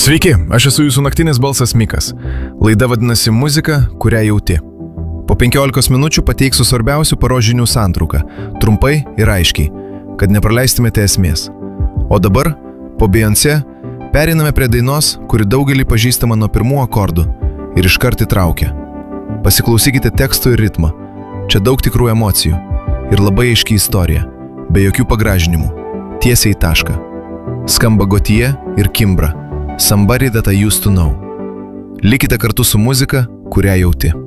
Sveiki, aš esu jūsų naktinis balsas Mikas. Laida vadinasi Muzika, kurią jauti. Po 15 minučių pateiksiu svarbiausių paros žinių santrauką, trumpai ir aiškiai, kad nepraleistumėte esmės. O dabar, po Beyoncé, pereiname prie dainos, kuri daugelį pažįstama nuo pirmų akordų ir iškart įtraukia. Pasiklausykite teksto ir ritmą. Čia daug tikrų emocijų ir labai aiški istorija, be jokių pagražinimų, tiesiai į tašką. Skamba Gotye ir Kimbra. Somebody that I used to know. Likite kartu su muzika, kurią jauti.